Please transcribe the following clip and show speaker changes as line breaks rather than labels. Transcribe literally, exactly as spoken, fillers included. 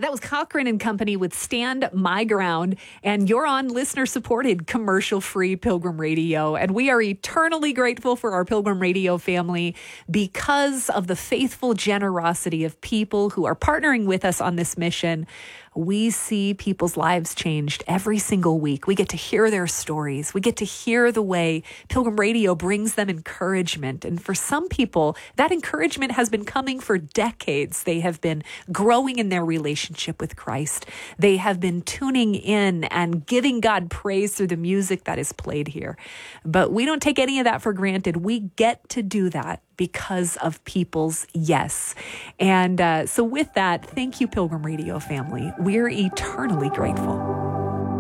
That was Cochran and Company with Stand My Ground, and you're on listener-supported, commercial-free Pilgrim Radio. And we are eternally grateful for our Pilgrim Radio family because of the faithful generosity of people who are partnering with us on this mission. We see people's lives changed every single week. We get to hear their stories. We get to hear the way Pilgrim Radio brings them encouragement. And for some people, that encouragement has been coming for decades. They have been growing in their relationship with Christ. They have been tuning in and giving God praise through the music that is played here. But we don't take any of that for granted. We get to do that because of people's yes. And uh, so with that, thank you, Pilgrim Radio family. We're eternally grateful.